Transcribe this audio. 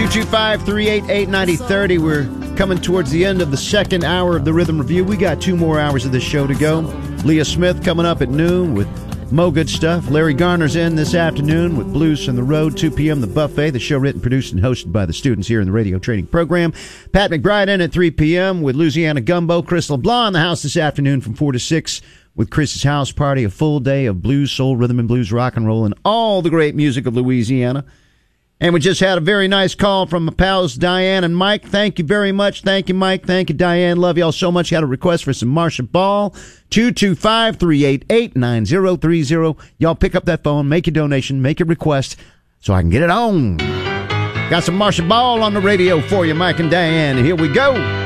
225-388-9030. We're coming towards the end of the second hour of the Rhythm Review. We got 2 more hours of this show to go. Leah Smith coming up at noon with Mo Good Stuff. Larry Garner's in this afternoon with Blues from the Road, 2 p.m. The Buffet, the show written, produced, and hosted by the students here in the radio training program. Pat McBride in at 3 p.m. with Louisiana Gumbo. Chris LeBlanc in the house this afternoon from 4 to 6 with Chris's House Party, a full day of blues, soul, rhythm and blues, rock and roll, and all the great music of Louisiana. And we just had a very nice call from my pals Diane and Mike. Thank you very much. Thank you, Mike. Thank you, Diane. Love y'all so much. Had a request for some Marsha Ball. 225-388-9030. Y'all pick up that phone, make your donation, make your request so I can get it on. Got some Marsha Ball on the radio for you, Mike and Diane. Here we go.